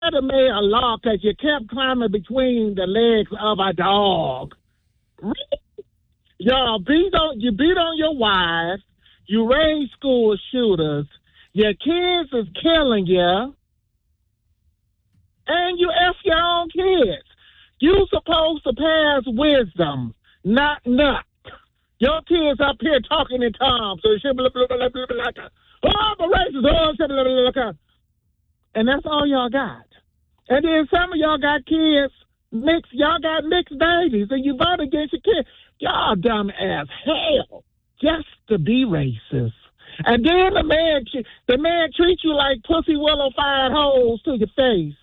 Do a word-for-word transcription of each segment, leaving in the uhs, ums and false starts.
should have made a law because you kept climbing between the legs of a dog. Y'all beat on you beat on your wives. You raise school shooters. Your kids is killing you, and you F your own kids. You supposed to pass wisdom, not nut. Your kids up here talking in tongues. So blah, blah, blah, blah, blah, blah. Oh, I'm a racist. Oh, blah, blah, blah, blah. And that's all y'all got. And then some of y'all got kids mixed. Y'all got mixed babies, and you vote against your kids. Y'all dumb as hell just to be racist. And then the man, the man treats you like pussy willow fired holes to your face.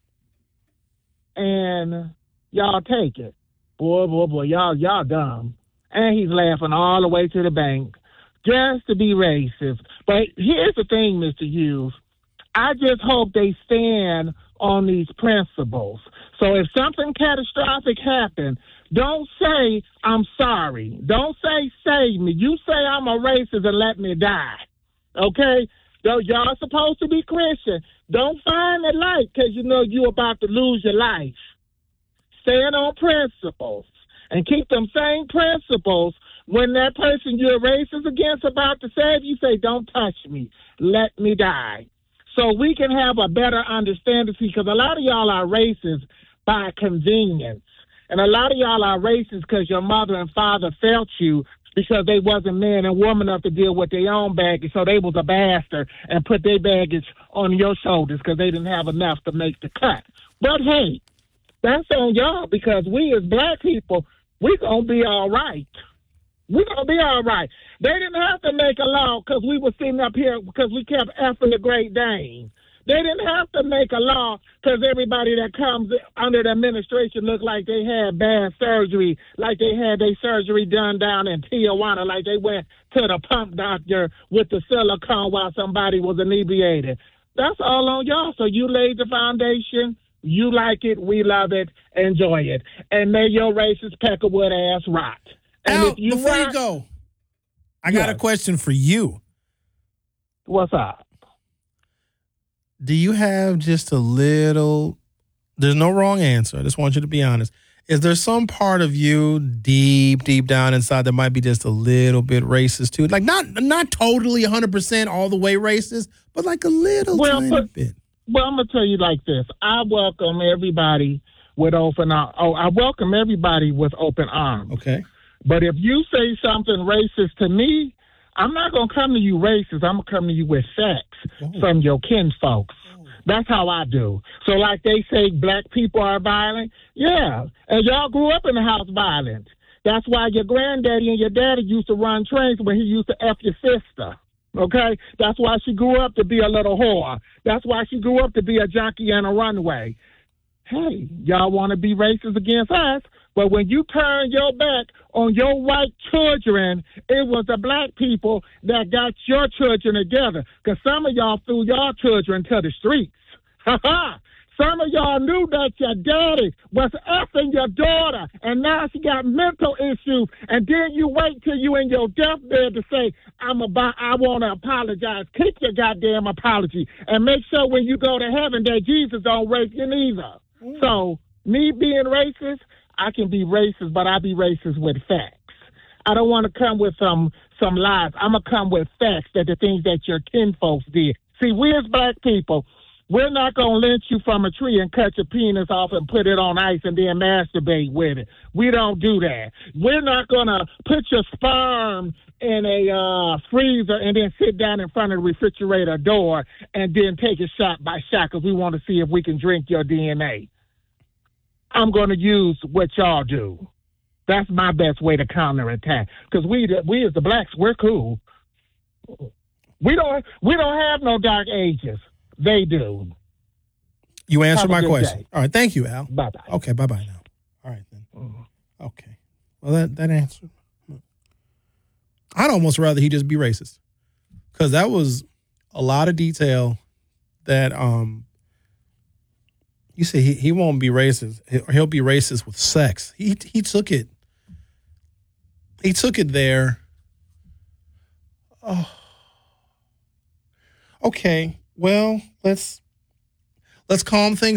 And y'all take it. Boy, boy, boy, y'all, y'all dumb. And he's laughing all the way to the bank just to be racist. But here's the thing, Mister Hughes. I just hope they stand on these principles. So if something catastrophic happens, don't say, I'm sorry. Don't say, save me. You say I'm a racist and let me die. Okay? Though y'all supposed to be Christian. Don't find the light because you know you're about to lose your life. Stand on principles and keep them same principles. When that person you're racist against about to save you, say, don't touch me. Let me die. So we can have a better understanding, because a lot of y'all are racist by convenience. And a lot of y'all are racist because your mother and father felt you because they wasn't man and woman enough to deal with their own baggage, so they was a bastard and put their baggage on your shoulders because they didn't have enough to make the cut. But, hey, that's on y'all, because we as black people, we going to be all right. We're going to be all right. They didn't have to make a law because we were sitting up here because we kept effing the Great Dane. They didn't have to make a law because everybody that comes under the administration looked like they had bad surgery, like they had their surgery done down in Tijuana, like they went to the pump doctor with the silicone while somebody was inebriated. That's all on y'all. So you laid the foundation. You like it. We love it. Enjoy it. And may your racist peckerwood ass rot. And Al, if you before rot, you go, I yes. got a question for you. What's up? Do you have just a little, there's no wrong answer. I just want you to be honest. Is there some part of you deep, deep down inside that might be just a little bit racist too? Like not not totally one hundred percent all the way racist, but like a little well, tiny but, bit. Well, I'm going to tell you like this. I welcome everybody with open arms. Oh, I welcome everybody with open arms. Okay. But if you say something racist to me, I'm not going to come to you racist. I'm going to come to you with facts oh. from your kinfolks. Oh. That's how I do. So like they say black people are violent. Yeah. And y'all grew up in the house violent. That's why your granddaddy and your daddy used to run trains when he used to F your sister. Okay? That's why she grew up to be a little whore. That's why she grew up to be a junkie and a runaway. Hey, y'all want to be racist against us? But when you turn your back on your white children, it was the black people that got your children together. Because some of y'all threw your children to the streets. Some of y'all knew that your daddy was effing your daughter, and now she got mental issues. And then you wait till you in your deathbed to say, I'm about, I want to apologize. Keep your goddamn apology. And make sure when you go to heaven that Jesus don't rape you neither. Mm. So, me being racist, I can be racist, but I be racist with facts. I don't want to come with some some lies. I'm going to come with facts that the things that your kinfolks did. See, we as black people, we're not going to lynch you from a tree and cut your penis off and put it on ice and then masturbate with it. We don't do that. We're not going to put your sperm in a uh, freezer and then sit down in front of the refrigerator door and then take it shot by shot because we want to see if we can drink your D N A. I'm going to use what y'all do. That's my best way to counterattack. Because we, we as the blacks, we're cool. We don't, we don't have no dark ages. They do. You answered my question. Day. All right, thank you, Al. Bye bye. Okay, bye bye now. All right then. Mm-hmm. Okay. Well, that that answered. I'd almost rather he just be racist, because that was a lot of detail that um. You say he, he won't be racist. He'll be racist with sex. He he took it. He took it there. Oh. Okay. Well, let's let's calm things